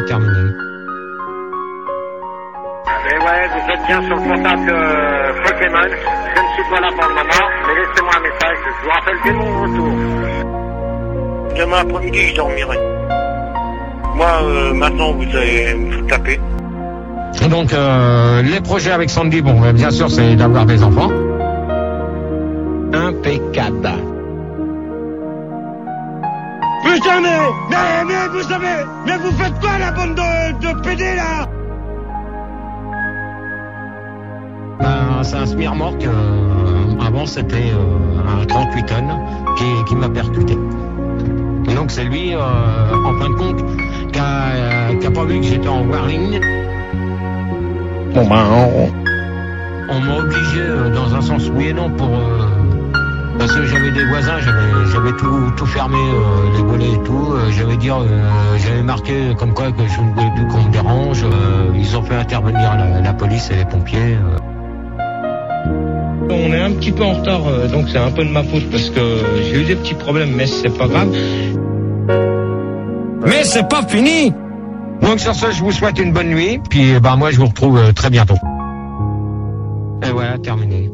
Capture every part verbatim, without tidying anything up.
terminé. Et ouais, vous êtes bien sur le portable de Pokémon. Je ne suis pas là pour le moment, mais laissez-moi un message. Je vous rappelle dès mon retour. Demain après-midi, je dormirai. Moi, euh, maintenant, vous allez me taper. Donc, euh, les projets avec Sandy, bon, bien sûr, c'est d'avoir des enfants. Impeccable. Putain, mais, mais, mais, vous savez, mais vous faites quoi, la bande de, de pédés, là? Ben, c'est un semi-remorque. Euh, avant, c'était euh, un trente-huit tonnes qui, qui m'a percuté. Et donc, c'est lui, euh, en fin de compte, qui a, euh, qui a pas vu que j'étais en warning. Bon, ben, on, on m'a obligé, euh, dans un sens oui et non, pour... Euh, parce que j'avais des voisins, j'avais, j'avais tout, tout fermé, euh, les volets et tout. Euh, j'avais dire, euh, j'avais marqué comme quoi que je ne voulais plus qu'on me dérange. Euh, ils ont fait intervenir la, la police et les pompiers. Euh. On est un petit peu en retard, euh, donc c'est un peu de ma faute parce que j'ai eu des petits problèmes, mais c'est pas grave. Mais c'est pas fini! Donc sur ce, je vous souhaite une bonne nuit, puis bah moi je vous retrouve euh, très bientôt. Et voilà, terminé.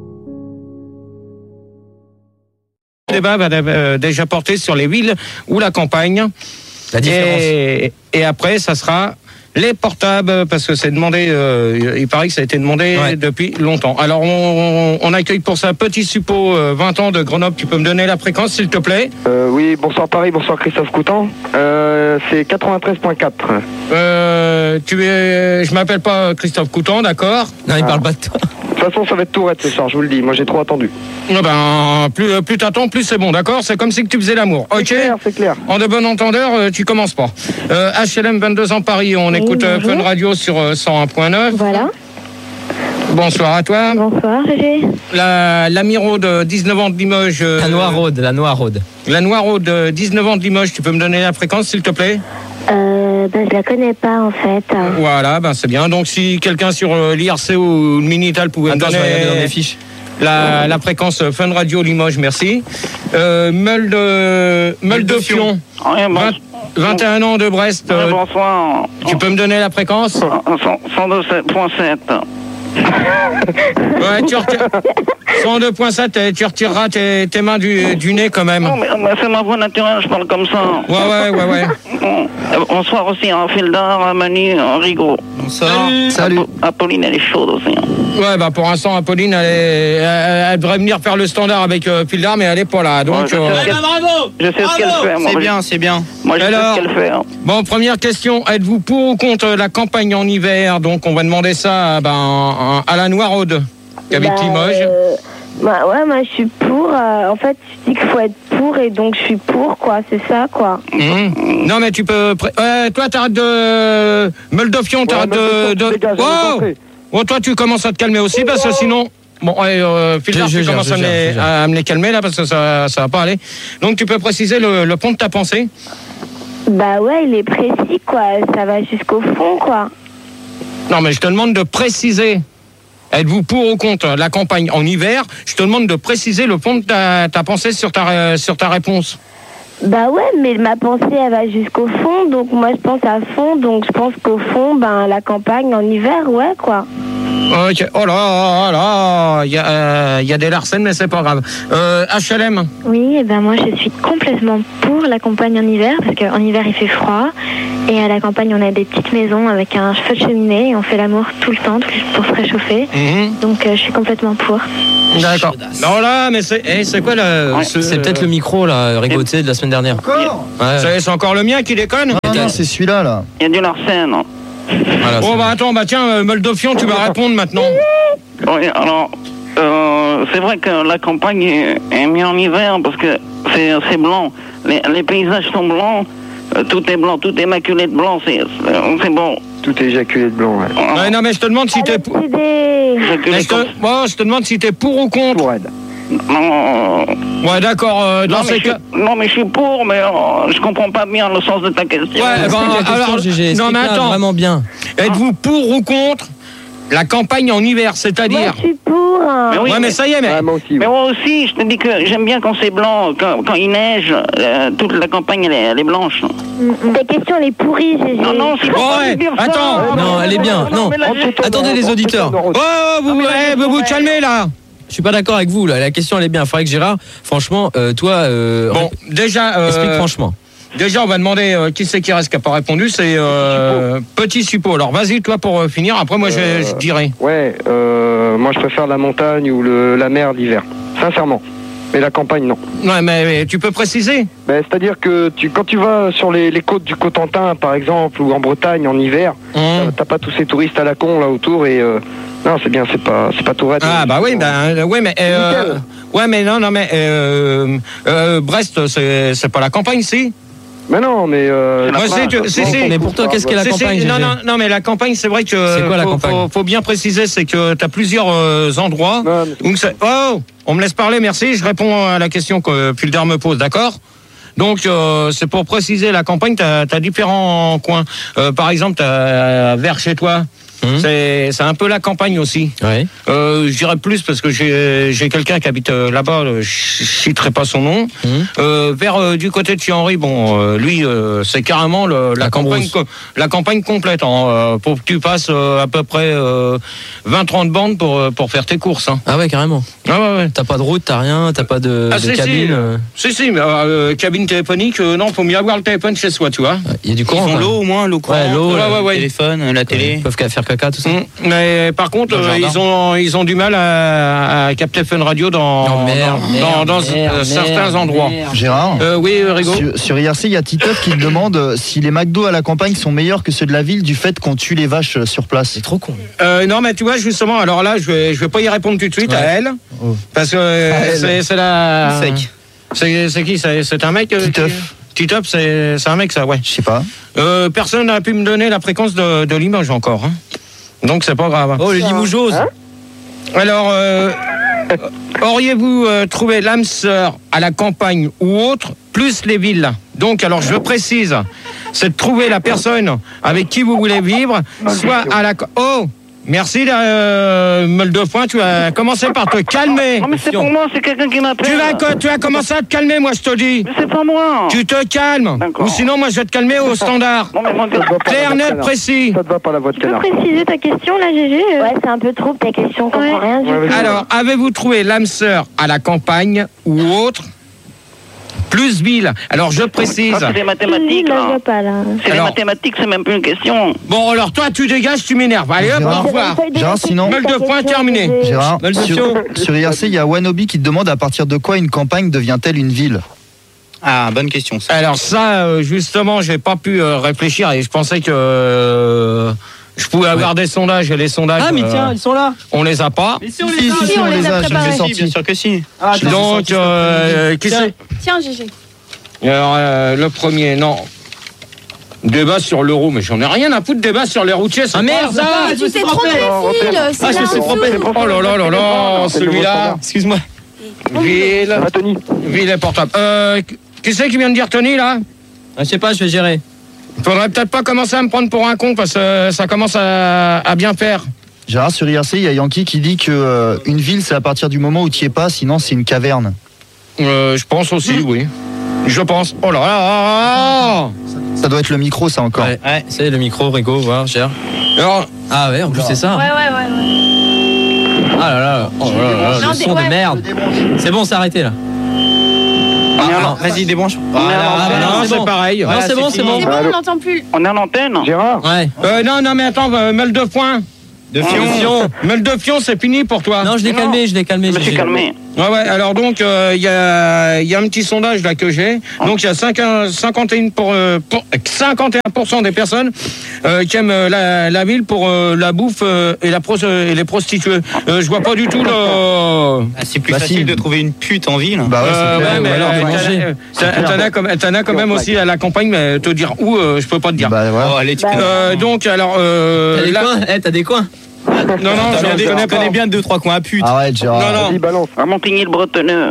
Le débat va euh, déjà porter sur les villes ou la campagne. La différence. Et, et après, ça sera les portables, parce que c'est demandé, euh, il paraît que ça a été demandé ouais. depuis longtemps. Alors, on, on accueille pour ça Petit Suppôt, euh, vingt ans de Grenoble. Tu peux me donner la fréquence, s'il te plaît? euh, Oui, bonsoir Paris, bonsoir Christophe Coutan. Euh, c'est quatre-vingt-treize point quatre. Euh, tu es, je m'appelle pas Christophe Coutan, d'accord? Non, il ah. parle pas de toi. De toute façon, ça va être Tourette ce soir, je vous le dis. Moi, j'ai trop attendu. Eh ben, plus, plus t'attends, plus c'est bon, d'accord? C'est comme si que tu faisais l'amour. C'est ok. Clair, c'est clair. En de bon entendeur, euh, tu commences pas. Euh, H L M vingt-deux ans Paris, on oui, écoute euh, Fun Radio sur euh, cent un point neuf. Voilà. Bonsoir à toi. Bonsoir, Gégé. La, la Miraude, dix-neuf ans de Limoges. Euh, la Noiraude, la Noiraude. La Noiraude, dix-neuf ans de Limoges, tu peux me donner la fréquence, s'il te plaît? Euh, ben, je la connais pas, en fait. Voilà, ben, c'est bien. Donc, si quelqu'un sur euh, l'I R C ou le Minital pouvait Attends, me donner... je vais regarder dans les fiches. La, la fréquence Fun Radio Limoges, merci. Euh, Meul de, Meul de Fion, Oui, bon. vingt et un ans de Brest. Oui, bonsoir. Tu peux me donner la fréquence? cent deux point sept. Ouais, tu retires... cent deux point sept, tu retireras tes, tes mains du, du nez quand même. Non, mais, mais c'est ma voix naturelle, je parle comme ça. Ouais, ouais, ouais, ouais. Bonsoir aussi à Fildar, à Manu, à Rigaud. Bonsoir. Salut. Salut. Apolline, elle est chaude aussi. Ouais, bah pour l'instant, Apolline, elle, est, elle, elle devrait venir faire le standard avec euh, Fildar, mais elle est pas là. Donc, ouais, je sais, euh... ce, bravo. Je sais bravo. ce qu'elle fait. Moi, c'est bien, c'est bien. Moi, je Alors, sais ce qu'elle fait. Hein. Bon, première question. Êtes-vous pour ou contre la campagne en hiver? Donc, on va demander ça ben, à la Noiraude, qui habite bah, Limoges. Euh... Bah ouais, moi je suis pour. Euh, en fait, je dis qu'il faut être pour et donc je suis pour, quoi. C'est ça, quoi. Mmh. Non, mais tu peux. Pré- euh, toi, t'arrêtes de. Meul de Fion, t'arrêtes ouais, de. de... de... Gars, wow. Oh, toi, tu commences à te calmer aussi parce que sinon. Bon, ouais, euh, Philbert, tu commences à, gère, me les, à me les calmer là parce que ça, ça va pas aller. Donc, tu peux préciser le, le pont de ta pensée? Bah ouais, il est précis, quoi. Ça va jusqu'au fond, quoi. Non, mais je te demande de préciser. Êtes-vous pour ou contre la campagne en hiver? Je te demande de préciser le fond de ta, ta pensée sur ta, sur ta réponse. Bah ouais, mais ma pensée, elle va jusqu'au fond, donc moi je pense à fond, donc je pense qu'au fond, ben la campagne en hiver, ouais, quoi. Ok, oh là là, il y, euh, y a des larcènes, mais c'est pas grave. Euh, H L M? Oui, et ben moi je suis complètement pour la campagne en hiver, parce qu'en hiver il fait froid, et à la campagne on a des petites maisons avec un feu de cheminée, et on fait l'amour tout le temps pour se réchauffer, mmh. donc euh, je suis complètement pour. D'accord. Non là, mais c'est, hey, c'est quoi là ouais, ce, C'est peut-être le micro là, rigoté de la semaine dernière. Encore ouais. c'est, c'est encore le mien qui déconne? Ah non, c'est celui-là là. Il y a du larcène. Voilà, bon bah attends, bah tiens, Meul de Fion, tu vas répondre maintenant. Oui, alors, euh, c'est vrai que la campagne est, est mieux en hiver parce que c'est, c'est blanc. Les, les paysages sont blancs, euh, tout est blanc, tout est maculé de blanc, c'est, c'est, c'est bon. Tout est éjaculé de blanc, ouais. Ah. Ouais, non mais je te demande si t'es pour... Je te... Bon, je te demande si t'es pour ou contre. Pour non. Ouais, d'accord. Euh, dans non, ces cas... suis, non, mais je suis pour, mais euh, je comprends pas bien le sens de ta question. Ouais, ben, question, alors, G G, non, mais attends. Vraiment bien. Êtes-vous pour ou contre La campagne en hiver, c'est-à-dire. Moi, je suis pour. Mais oui, ouais, mais ça y est, mais. Ah, moi aussi. Mais moi aussi, je te dis que j'aime bien quand c'est blanc, quand, quand il neige, euh, toute la campagne elle est, elle est blanche. Mm, Ta question, elle est pourrie, Gégé. Non, non, c'est Oh, pas ouais, de dire ça. attends. Non, elle est bien, non. mais là, j'ai- Attendez les auditeurs. Oh, vous, eh, vous vous calmez là. Je suis pas d'accord avec vous là. La question elle est bien. Il faudrait que Gérard, franchement, euh, toi, euh, Bon, déjà. euh, explique franchement. Déjà, on va demander euh, qui c'est qui reste qui n'a pas répondu. C'est euh, Petit Suppo. Alors, vas-y, toi, pour euh, finir. Après, moi, je, Euh, je dirai. Ouais, euh, moi je préfère la montagne ou le, la mer l'hiver. Sincèrement. Mais la campagne, non. Ouais, mais, mais tu peux préciser. Ben, c'est-à-dire que tu, quand tu vas sur les, les côtes du Cotentin, par exemple, ou en Bretagne en hiver, Hum. euh, t'as pas tous ces touristes à la con là autour et euh, non, c'est bien, c'est pas, c'est pas tout raide. Ah, bah oui, ben, ouais, mais. euh, ouais, mais non, non, mais. Euh, euh, Brest, c'est c'est pas la campagne, si. Mais non, mais. Euh, Moi, c'est que- si, si. Mais pour toi, qu'est-ce qu'est la Si, si, campagne, non, Gégé non, non, mais la campagne, c'est vrai que. C'est quoi la faut, campagne faut, faut bien préciser, c'est que tu as plusieurs euh, endroits. Non, mais- Donc c'est- oh, on me laisse parler, merci. Je réponds à la question que Fulder me pose, d'accord? Donc euh, c'est pour préciser la campagne, tu as différents coins. Euh, par exemple, tu as vers chez toi. Hum. C'est c'est un peu la campagne aussi. Ouais. Euh, je dirais plus parce que j'ai j'ai quelqu'un qui habite euh, là-bas, euh, je citerai pas son nom. Hum. Euh, vers euh, du côté de Thierry, bon, euh, lui, euh, c'est carrément le, la, La campagne, Cambrousse. co- la campagne complète. Hein, euh, pour que tu passes euh, à peu près euh, vingt trente bandes pour euh, pour faire tes courses. Hein. Ah ouais, carrément. Ah ouais, ouais. T'as pas de route, t'as rien, t'as pas de, Ah, de si, cabine. si. euh, Si, si, mais euh, cabine téléphonique, euh, non, faut mieux avoir le téléphone chez soi, tu vois. Il y a du Ils courant. ont quand l'eau même. au moins, l'eau courante, Ouais, l'eau, Ouais, le ouais, ouais. téléphone, la télé. Ils peuvent faire caca, tout ça. Mm. Mais par contre, Dans le euh, jardin. ils ont ils ont du mal à, à capter Fun Radio dans Non, merde, dans, merde, dans, merde, euh, certains merde, endroits. merde. Gérard, Euh, oui, Rigo. sur, sur I R C, il y a Titeuf qui te demande euh, si les McDo à la campagne sont meilleurs que ceux de la ville du fait qu'on tue les vaches euh, sur place. C'est trop con. Euh, non, mais tu vois, justement, alors là, je vais, je vais pas y répondre tout de suite Ouais. à elle. Oh. Parce que euh, À elle. c'est c'est la. Sec. C'est c'est qui C'est c'est un mec euh, Titeuf. qui- Titeuf, c'est c'est un mec, ça, ouais. Je sais pas. Euh, personne n'a pu me donner la fréquence de, de l'image encore. Hein. Donc, c'est pas grave. Oh, le limoujose. Alors, euh, auriez-vous euh, trouvé l'âme sœur à la campagne ou autre, plus les villes? Donc, alors, je précise, c'est de trouver la personne avec qui vous voulez vivre, soit à la... co- Oh, merci, euh, Meule de Foin, tu as commencé par te calmer. Non, mais c'est pour moi, c'est quelqu'un qui m'appelle. Tu vas, co- tu as commencé à te calmer, moi, je te dis. Mais c'est pas moi. Tu te calmes. D'accord. Ou sinon, moi, je vais te calmer au standard. Non, mais moi, Ça te va pas, Clair, la voix de net, canard. précis. Ça te va pas la voix de Tu peux canard. préciser ta question, là, Gégé euh Ouais, c'est un peu trop ta question, on comprend Ouais. rien du Ouais, tout. vas-y. Alors, avez-vous trouvé l'âme sœur à la campagne ou autre, plus ville? Alors, je précise. Ça, c'est les Oui, mathématiques, là, je là. vois pas, là. C'est les Alors- mathématiques, c'est même plus une question. Bon, alors, toi, tu dégages, tu m'énerves. Allez, hop, Gérard. au revoir. Gérard, sinon- Meule de Foin, terminé. Gérard, Mal de sur, fion. sur I R C, il y a Wanobi qui te demande à partir de quoi une campagne devient-elle une ville. Ah, bonne question. Ça. Alors, ça, euh, justement, j'ai pas pu euh, réfléchir et je pensais que euh, je pouvais avoir des sondages et les sondages. Ah, mais euh, tiens, ils sont là. on les a pas. Mais si on Si, si, si, Si, on, on les les a a, je les ai préparés. Si, sortis. bien sûr que si. Ah, je les ai Donc, sortis cet euh, après-midi. qui Tiens. c'est Tiens, Gégé. Alors, euh, le premier, non. Débat sur l'euro, mais j'en ai rien à foutre. Débat sur les routiers, c'est Ah, merde, pas ça. ça. Tu t'es trompé, Phil. Ah, C'est je là me suis en trompé. dessous. Oh là là là là, C'est le nouveau celui-là. standard. Excuse-moi. Ville, Ah, Tony. ville et portable. Euh, qui c'est qui vient de dire Tony, là? Ah, je sais pas, je vais gérer. Faudrait peut-être pas commencer à me prendre pour un con parce que ça commence à, à bien faire. Gérard, sur I R C, il y a Yankee qui dit que euh, une ville, c'est à partir du moment où tu y es pas, sinon c'est une caverne. Euh, je pense aussi, oui. Je pense. Oh là là, là, Ça doit être le micro, ça encore. Ouais, ouais. C'est le micro, Rigo, voir, gère. là. Alors, Ah ouais, en plus c'est ça. Ouais, ouais, ouais. ouais. Ah là là, oh là là, Non, le des- son de ouais. merde. C'est bon, c'est arrêté là. On est Ah, en- non, vas-y, débranche. On est en- Ah, ah, bah non, c'est c'est bon. pareil. Non, Voilà, c'est bon, c'est c'est bon. C'est bon, Allô. on n'entend plus. On est en antenne. Gérard. Ouais. Euh, non, non, mais attends, euh, Meule de Foin. De Meule fion. de Fion. Meule de Fion, c'est fini pour toi. Non, je l'ai Non. calmé, je l'ai calmé. Je me j'ai- suis j'ai- calmé. Ouais, ouais, alors donc, il euh, y, a, y a un petit sondage là que j'ai. Donc, il y a cinq- cinquante et un pour, euh, pour- cinquante et un pour cent des personnes euh, qui aiment euh, la, la ville pour euh, la bouffe euh, et, la pros- euh, et les prostituées. Euh, je vois pas du tout le... Ah, c'est plus Bah, facile si. de trouver une pute en ville. Bah ouais, c'est Euh, clair. ouais, mais Ou alors, euh, faut t'en- manger. euh, t'en t'en as comme- t'en as quand même aussi à la campagne, mais te dire où, euh, je peux pas te dire. Bah voilà. Oh, allez, tu Bah, connais. Euh, donc, alors... Euh, T'as des là- coins Eh, t'as des coins Non, non, T'as je bien ne des- connais tu pas. connais bien deux, trois coins à pute. Arrête, Gérard. Non, non. Vas-y, balance. À Montigny-le-Bretonneux.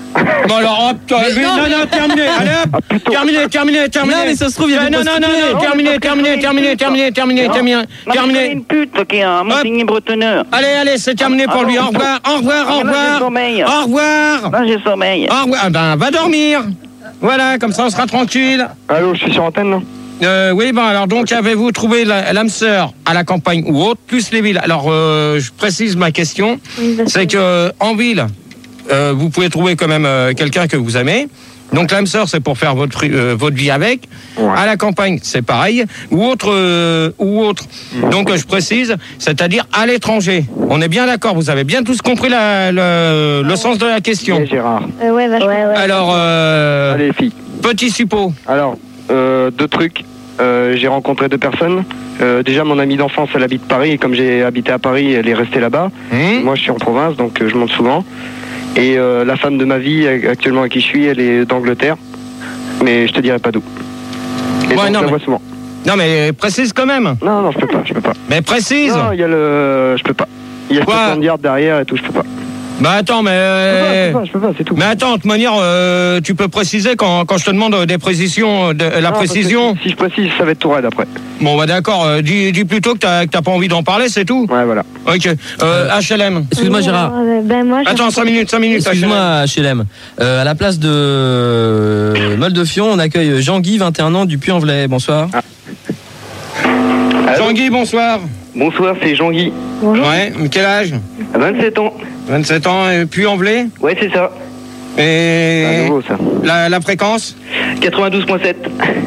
Bon alors, hop, toi, lui, non, non, terminé, allez hop, terminé, terminé, terminé. Non, mais ça se trouve, il y a des non, non, non, prostituées. non, terminé, terminé, terminé, terminé, terminé, terminé, terminé. une pute qui est un montigny bretonneur. Allez, allez, c'est terminé pour lui. Au revoir, au revoir, au revoir. Au revoir. Là, j'ai sommeil. Au revoir. Ah ben, va dormir. Voilà, comme ça, on sera tranquille. Allô, je suis sur antenne, non? Euh, oui, bon, alors donc, avez-vous trouvé la- l'âme sœur à la campagne ou autre, plus les villes? Alors, euh, je précise ma question. C'est que euh, en ville, euh, vous pouvez trouver quand même euh, quelqu'un que vous aimez. Donc, l'âme sœur, c'est pour faire votre, fri- euh, votre vie avec. À la campagne, c'est pareil. Ou autre. euh, ou autre. Donc, euh, je précise, c'est-à-dire à l'étranger. On est bien d'accord, vous avez bien tous compris la- le, le sens de la question. Gérard. Euh, ouais, vachement. Ouais, ouais. Alors, euh, Allez, filles. petit suppôt. Alors, euh, deux trucs. Euh, j'ai rencontré deux personnes. Euh, déjà, mon amie d'enfance, elle habite Paris. Et comme j'ai habité à Paris, elle est restée là-bas. Mmh. Moi, je suis en province, donc euh, je monte souvent. Et euh, la femme de ma vie, actuellement avec qui je suis, elle est d'Angleterre. Mais je te dirai pas d'où. Et Ouais, donc, non, je la mais- vois souvent. Non, mais précise quand même. Non, non, je peux pas, je peux pas. Mais précise. Non, il y a le... Je peux pas. Il y a Quoi? soixante yards derrière et tout, je peux pas. Bah attends, mais. euh, Je peux pas, je peux pas, c'est tout. Mais attends, de toute manière, euh, tu peux préciser quand, quand je te demande des précisions, de, la Non, parce que précision. Si, si je précise, ça va être tout raide après. Bon, bah d'accord, euh, dis, dis plutôt que t'as que t'as pas envie d'en parler, c'est tout. Ouais, voilà. Ok. Euh, H L M. Excuse-moi, Gérard. Euh, ben, moi, j'ai- Attends, cinq minutes, cinq minutes. H L M. Excuse-moi, H L M. Euh, à la place de euh, Moldefion, on accueille Jean-Guy, vingt et un ans, du Puy-en-Velay. Bonsoir. Jean-Guy, bonsoir. Bonsoir, c'est Jean-Guy. Ouais, quel âge? vingt-sept ans. vingt-sept ans, et puis en velay. Ouais, c'est ça. Et. C'est nouveau, ça. La, la fréquence? quatre-vingt-douze virgule sept.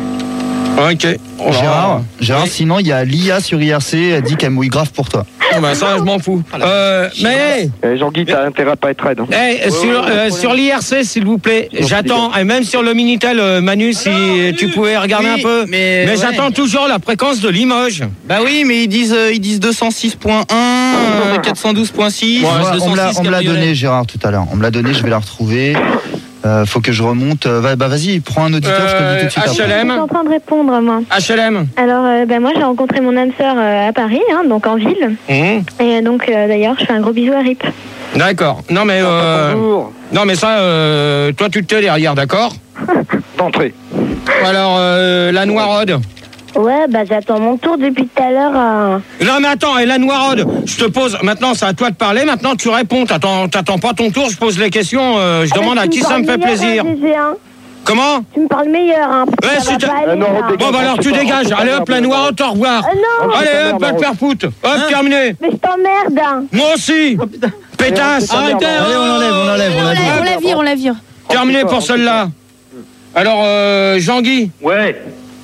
Ok. Oh, Gérard, Gérard sinon, il y a Lia sur I R C, elle dit qu'elle mouille grave pour toi. Oh, bah ça, je m'en fous. Euh, mais. Eh, Jean-Guy, t'as intérêt à pas être raide. Hein. Hey, sur, euh, sur l'I R C, s'il vous plaît, j'attends, et même sur le Minitel, euh, Manu, si tu pouvais regarder Oui, un peu. mais ouais. j'attends toujours la fréquence de Limoges. Bah oui, mais ils disent, euh, ils disent deux cent six virgule un, euh, quatre cent douze virgule six. Moi, on me l'a- on me l'a donné, Gérard, tout à l'heure. On me l'a donné, je vais la retrouver. Euh, faut que je remonte. Euh, va- bah vas-y, prends un auditeur, je te le dis tout de suite Euh, après. H L M. Je suis en train de répondre, moi. H L M. Alors, euh, ben, moi, j'ai rencontré mon âme sœur euh, à Paris, hein, donc en ville. Mmh. Et donc, euh, d'ailleurs, je fais un gros bisou à Rip. D'accord. Non mais euh, Bonjour. non mais ça, euh, toi tu te tais derrière, d'accord? D'entrée. Alors euh, la Noiraude. Ouais, bah j'attends mon tour depuis tout à l'heure. euh. Non mais attends, et la Noiraude, je te pose. Maintenant, c'est à toi de parler. Maintenant, tu réponds. T'attends, t'attends pas ton tour. Je pose les questions. euh, je Ah bah, demande tu à qui me ça parles me fait meilleur, plaisir. hein, G G, hein. Comment? Tu me parles meilleur, hein. Ouais, Ça c'est va ta- pas aller, Ah, non, là. Rodé- Bon bah alors tu C'est pas- dégages. c'est pas Allez grave, hop, la c'est pas Noiraude, au revoir. Ah non, Allez c'est hop, pas va te grave. faire foutre. Hop, terminé. mais je t'emmerde, hein. Moi aussi. Pétasse. Allez, Arrêtez. Allez, on enlève, on enlève, on On enlève. la, on la vire, on la vire. Terminé pour celle-là. Alors euh, Jean-Guy, Ouais.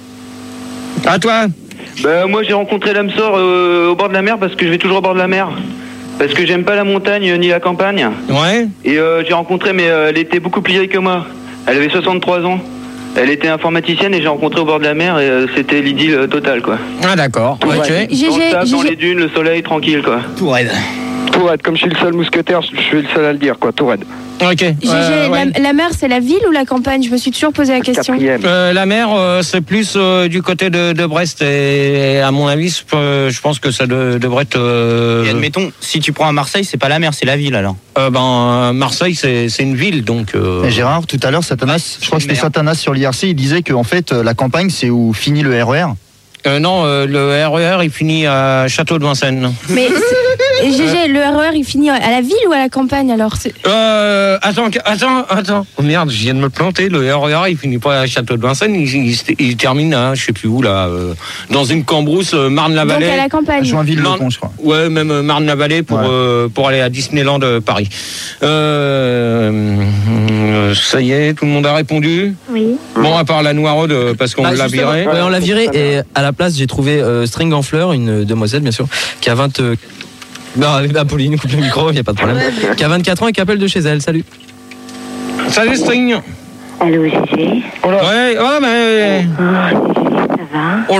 à toi. Bah moi j'ai rencontré l'âme sœur euh, au bord de la mer parce que je vais toujours au bord de la mer. Parce que j'aime pas la montagne ni la campagne. Ouais. Et euh, j'ai rencontré, mais euh, elle était beaucoup plus vieille que moi. Elle avait soixante-trois ans. Elle était informaticienne et j'ai rencontré au bord de la mer et euh, c'était l'idylle euh, totale quoi. Ah d'accord. Tout Ok. raide. G G, Dans le sable, dans G G. les dunes, le soleil, tranquille quoi. Tout raide. Tout raide. Comme je suis le seul mousquetaire, je suis le seul à le dire, quoi. Tout raide. Ok. G G, Euh, ouais. la, la mer, c'est la ville ou la campagne? Je me suis toujours posé la question. Quatrième. Euh, la mer, euh, c'est plus euh, du côté de, de Brest et à mon avis, je peux- je pense que ça de- devrait être. euh, Et admettons, si tu prends à Marseille, c'est pas la mer, c'est la ville alors. euh, ben, Marseille, c'est c'est une ville, donc. euh, Et Gérard, tout à l'heure, Satanas, je crois que c'était Merde. Satanas sur l'I R C, il disait que en fait, euh, la campagne, c'est où finit le R E R. euh, non, euh, le R E R, il finit à Château de Vincennes. Mais c'est- G G, le R E R, il finit à la ville ou à la campagne alors? C'est- Euh, attends, attends, attends. Oh merde, je viens de me planter. Le R E R, il finit pas à Château de Vincennes, il, il- il termine à, je sais plus où là, euh, dans une cambrousse, euh, Marne-la-Vallée. Donc à la campagne. Joinville-le-Pont, je crois. Ouais, même euh, Marne-la-Vallée pour, Ouais. euh, pour aller à Disneyland euh, Paris. Euh, euh, ça y est, tout le monde a répondu. Oui. Bon, à part la Noiraude, euh, parce qu'on Ah, l'a justement, viré. ouais, on l'a viré et à la place j'ai trouvé euh, String en fleurs, une demoiselle bien sûr, qui a vingt. euh, Non, Apolline, coupe le micro, il n'y a pas de problème. Qui a vingt-quatre ans et qui appelle de chez elle. Salut. Salut String. Allô, G G. Ouais, ouais, mais. Oh, G G, ça va?